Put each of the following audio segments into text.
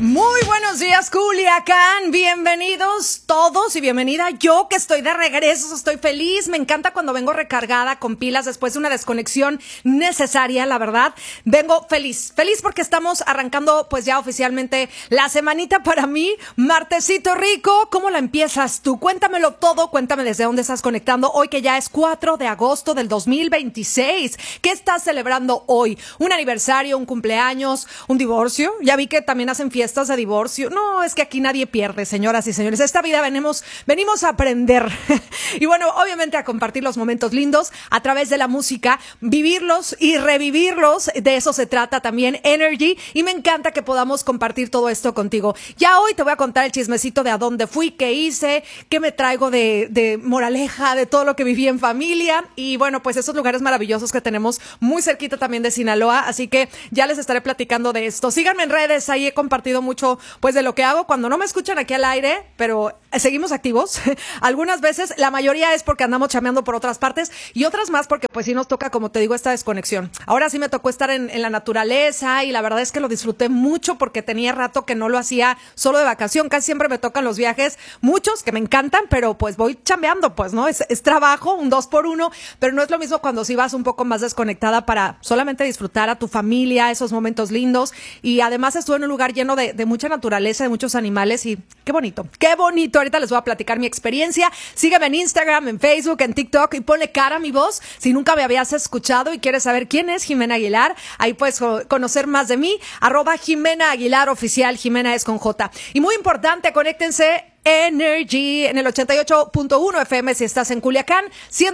Muy buenos días, Culiacán. Bienvenidos todos y bienvenida yo, que estoy de regreso. Estoy feliz. Me encanta cuando vengo recargada con pilas después de una desconexión necesaria, la verdad. Vengo feliz porque estamos arrancando pues ya oficialmente la semanita para mí. Martesito rico. ¿Cómo la empiezas tú? Cuéntamelo todo. Cuéntame desde dónde estás conectando hoy, que ya es 4 de agosto del 2026. ¿Qué estás celebrando hoy? ¿Un aniversario, un cumpleaños, un divorcio? Ya vi que también hacen fiestas de divorcio. No, es que aquí nadie pierde, señoras y señores. Esta vida venimos a aprender. Y bueno, obviamente a compartir los momentos lindos a través de la música, vivirlos y revivirlos. De eso se trata también Energy. Y me encanta que podamos compartir todo esto contigo. Ya hoy te voy a contar el chismecito de a dónde fui, qué hice, qué me traigo de moraleja, de todo lo que viví en familia. Y bueno, pues esos lugares maravillosos que tenemos muy cerquita también de Sinaloa. Así que ya les estaré platicando de esto. Síganme en redes, ahí he compartido mucho pues de lo que hago cuando no me escuchan aquí al aire, pero seguimos activos. Algunas veces, la mayoría es porque andamos chameando por otras partes y otras más porque pues sí nos toca, como te digo, esta desconexión. Ahora sí me tocó estar en la naturaleza y la verdad es que lo disfruté mucho porque tenía rato que no lo hacía solo de vacación. Casi siempre me tocan los viajes, muchos que me encantan, pero pues voy chambeando, pues, ¿no? Es trabajo, un 2x1, pero no es lo mismo cuando sí vas un poco más desconectada para solamente disfrutar a tu familia, esos momentos lindos. Y además estuve en un lugar lleno de mucha naturaleza, de muchos animales y qué bonito, qué bonito. Ahorita les voy a platicar mi experiencia. Sígueme en Instagram, en Facebook, en TikTok y ponle cara a mi voz. Si nunca me habías escuchado y quieres saber quién es Jimena Aguilar, ahí puedes conocer más de mí. @Jimena Aguilar Oficial. Jimena es con J. Y muy importante, conéctense Energy en el 88.1 FM si estás en Culiacán,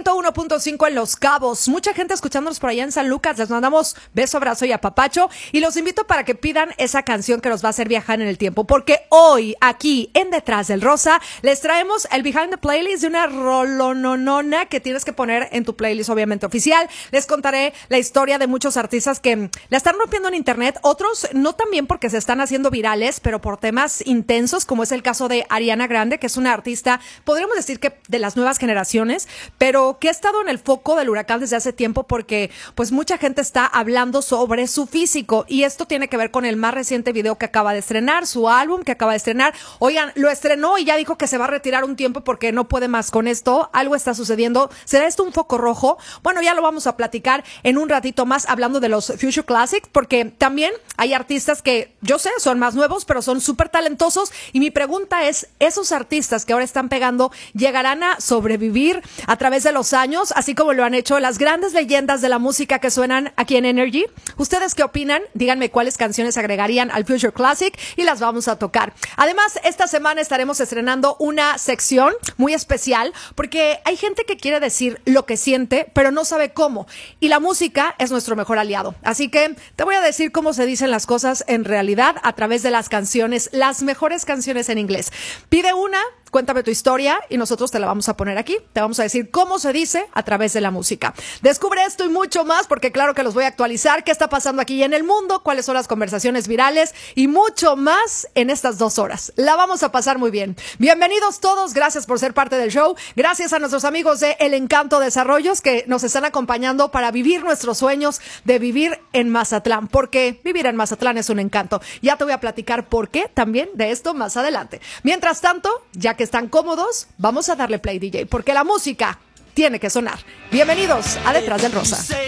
101.5 en Los Cabos. Mucha gente escuchándonos por allá en San Lucas. Les mandamos beso, abrazo y apapacho. Y los invito para que pidan esa canción que nos va a hacer viajar en el tiempo. Porque hoy, aquí en Detrás del Rosa, les traemos el Behind the Playlist de una rolononona que tienes que poner en tu playlist, obviamente oficial. Les contaré la historia de muchos artistas que la están rompiendo en internet. Otros no tan bien porque se están haciendo virales, pero por temas intensos, como es el caso de Ariana Grande, que es una artista, podríamos decir que de las nuevas generaciones, pero que ha estado en el foco del huracán desde hace tiempo porque pues mucha gente está hablando sobre su físico y esto tiene que ver con el más reciente video que acaba de estrenar, su álbum que acaba de estrenar. Oigan, lo estrenó y ya dijo que se va a retirar un tiempo porque no puede más con esto. Algo está sucediendo. ¿Será esto un foco rojo? Bueno, ya lo vamos a platicar en un ratito más hablando de los Future Classics, porque también hay artistas que yo sé, son más nuevos, pero son súper talentosos y mi pregunta es, ¿esos artistas que ahora están pegando llegarán a sobrevivir a través de los años, así como lo han hecho las grandes leyendas de la música que suenan aquí en Energy? ¿Ustedes qué opinan? Díganme cuáles canciones agregarían al Future Classic y las vamos a tocar. Además, esta semana estaremos estrenando una sección muy especial porque hay gente que quiere decir lo que siente, pero no sabe cómo. Y la música es nuestro mejor aliado. Así que te voy a decir cómo se dicen las cosas en realidad a través de las canciones, las mejores canciones en inglés. Pide una, cuéntame tu historia y nosotros te la vamos a poner aquí. Te vamos a decir cómo se dice a través de la música. Descubre esto y mucho más porque claro que los voy a actualizar. ¿Qué está pasando aquí en el mundo? ¿Cuáles son las conversaciones virales? Y mucho más en estas 2 horas. La vamos a pasar muy bien. Bienvenidos todos. Gracias por ser parte del show. Gracias a nuestros amigos de El Encanto Desarrollos que nos están acompañando para vivir nuestros sueños de vivir en Mazatlán. Porque vivir en Mazatlán es un encanto. Ya te voy a platicar por qué también de esto más adelante. Mientras tanto, ya que están cómodos, vamos a darle play, DJ, porque la música tiene que sonar. Bienvenidos a Detrás del Rosa.